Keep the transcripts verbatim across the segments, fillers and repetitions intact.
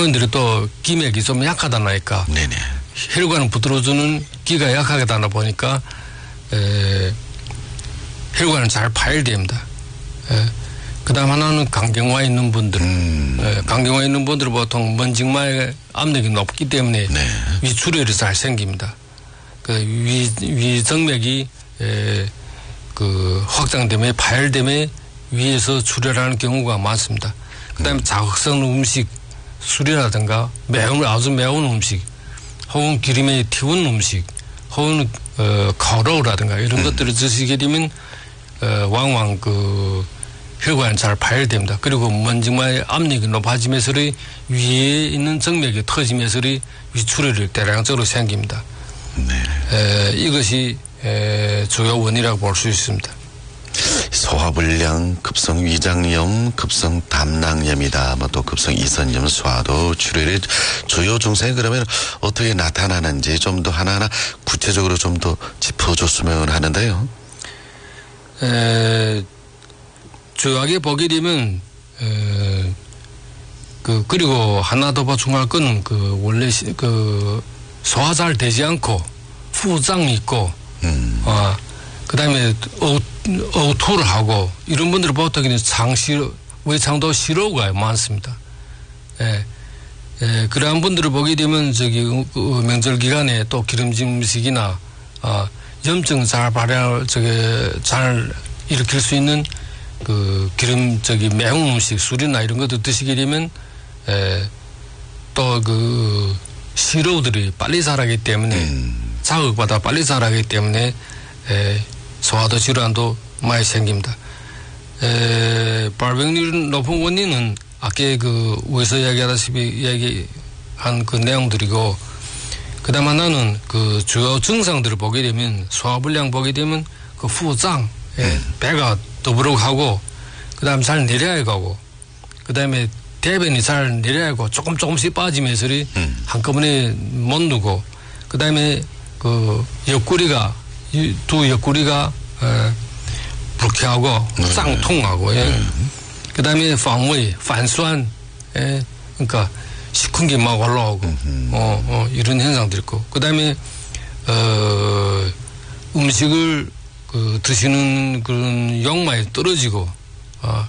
소변들이 또 기맥이 좀 약하다니까. 네네. 혈관을 붙들어주는 기가 약하다 보니까 에, 혈관은 잘 파열됩니다. 그 다음 하나는 간경화 있는 분들. 음. 에, 간경화 있는 분들은 보통 먼직마의 압력이 높기 때문에 네. 위출혈이 잘 생깁니다. 그 위, 위정맥이 에, 그 확장됨에 파열됨에 위에서 출혈하는 경우가 많습니다. 그 다음에 음. 자극성 음식, 술이라든가 매운, 아주 매운 음식, 혹은 기름에 튀운 음식, 혹은 어, 가루라든가 이런 음. 것들을 드시게 되면 어, 왕왕 그 혈관이 잘 파열됩니다. 그리고 먼지마의 압력이 높아지면서 위에 있는 정맥이 터지면서 위출혈이 대량적으로 생깁니다. 네. 에, 이것이 에, 주요 원인이라고 볼 수 있습니다. 소화불량, 급성 위장염, 급성 담낭염이다. 뭐 또 급성 이선염, 소화도 출혈의 주요 증상이 그러면 어떻게 나타나는지 좀 더 하나하나 구체적으로 좀 더 짚어줬으면 하는데요. 에, 주요하게 보게 되면 에, 그 그리고 하나 더 보충할 거는 그 원래 시, 그 소화 잘 되지 않고 후장이 있고 음. 어, 그다음에 어, 어투를 하고 이런 분들은 보통 장시 외창도 시로가 많습니다. 예, 예, 그러한 분들을 보게 되면 저기 그 명절 기간에 또 기름진 음식이나 어, 염증 잘 발현 저게 잘 일으킬 수 있는 그 기름 저기 매운 음식 술이나 이런 것도 드시게 되면 에, 또 그 시로들이 빨리 자라기 때문에 음. 자극받아 빨리 자라기 때문에 에, 소화도 질환도 많이 생깁니다. 에, 발병률 높은 원인은 아까 그 위에서 이야기하다시피 이야기한 그 내용들이고 그다음 하나는 그 주요 증상들을 보게 되면 소화불량 보게 되면 그 후장 음. 배가 더부룩하고 그다음 잘 내려야 가고 그다음에 대변이 잘 내려야 하고 조금 조금씩 빠지면서 음. 한꺼번에 못 누고 그다음에 그 옆구리가 두 옆구리가 에, 불쾌하고 네. 쌍통하고 예. 네. 그다음에 방위 반수한 예. 그러니까 식은 게 막 올라오고 음. 어, 어 이런 현상들 있고 그다음에 어 음식을 그 드시는 그런 용량이 떨어지고 어,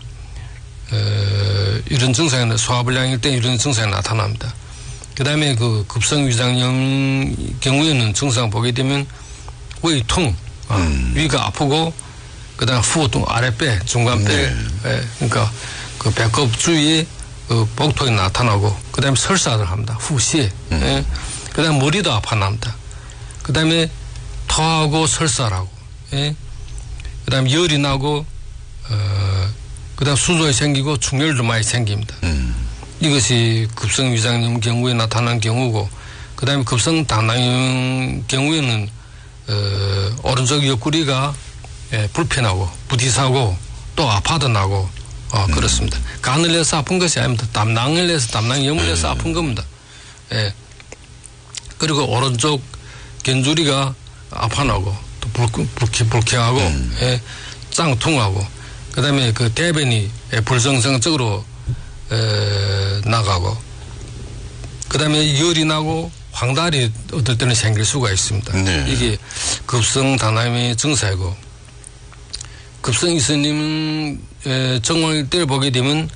어 이런 증상이 소화불량일 때 이런 증상이 나타납니다. 그다음에 그 급성 위장염 경우에는 증상 보게 되면胃통 어, 음. 위가 아프고 그다음 후통 아랫배 중간배 네. 예, 그러니까 그 배꼽 주위에 그 복통이 나타나고 그다음에 설사를 합니다. 후시에 음. 예, 그다음 머리도 아파납니다. 그다음에 토하고 설사라고 예, 그다음 열이 나고 어, 그다음 수조에 생기고 충혈도 많이 생깁니다. 음. 이것이 급성 위장염 경우에 나타나는 경우고 그다음에 급성 담낭염 경우에는 어, 오른쪽 옆구리가 예, 불편하고 부딪히고 또 아파도 나고 어, 음. 그렇습니다. 간을 내서 아픈 것이 아닙니다. 담낭을 내서 담낭염을 음. 내서 아픈 겁니다. 예. 그리고 오른쪽 견주리가 아파나고 또 불, 불쾌, 불쾌하고 음. 예, 짱통하고 그다음에 그 대변이 예, 불정상적으로 에, 나가고 그다음에 열이 나고 황달이 어떨 때는 생길 수가 있습니다. 네. 이게 급성 담낭염의 증상이고 급성 이선염 정황일 때를 보게 되면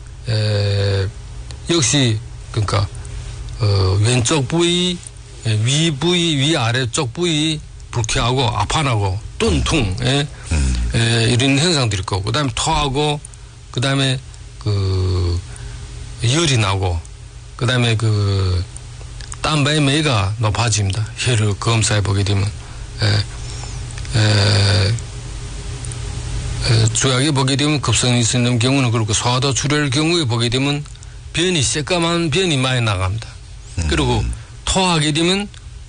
에, 역시 그러니까 어, 왼쪽 부위, 위 부위, 위 아래쪽 부위 불쾌하고 아파나고 뚠통 예, 음. 에, 이런 현상들이 있고 그다음에 토하고 그다음에 그 열이 나고 그다음에 그 땀바의 매가 높아집니다. 혈을 검사해 보게 되면 에, 에, 에, 주약에 보게 되면 급성 이선염 경우는 그렇고 소화도 출혈 경우에 보게 되면 변이 새까만 변이 많이 나갑니다. 음. 그리고 토하게 되면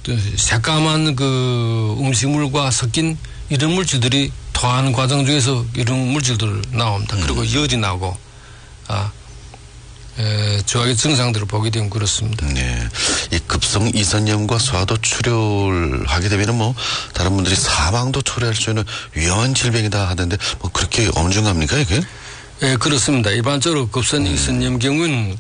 새까만 그 음식물과 섞인 이런 물질들이 토하는 과정 중에서 이런 물질들 나옵니다. 음. 그리고 열이 나고 아. 에, 주약의 증상들을 보게 되면 그렇습니다. 네. 이 급성 이선염과 소화도 출혈하게 되면 뭐 다른 분들이 사망도 초래할 수 있는 위험한 질병이다 하던데 뭐 그렇게 엄중합니까 이게? 예, 그렇습니다. 일반적으로 급성 이선염 경우는